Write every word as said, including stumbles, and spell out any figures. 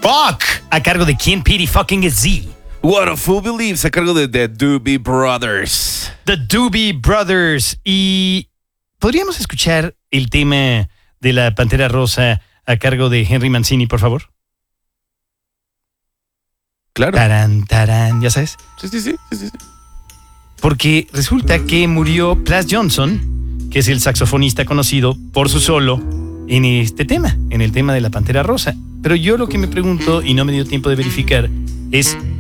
Fuck, a cargo de Ken Petty fucking Z. What a Fool Believes, a cargo de The Doobie Brothers. The Doobie Brothers. Y podríamos escuchar el tema de la Pantera Rosa a cargo de Henry Mancini, por favor. Claro. Tarán, tarán, ¿ya sabes? Sí, sí, sí, sí, sí. Porque resulta que murió Plas Johnson, que es el saxofonista conocido por su solo en este tema, en el tema de la Pantera Rosa. Pero yo lo que me pregunto, y no me dio tiempo de verificar, es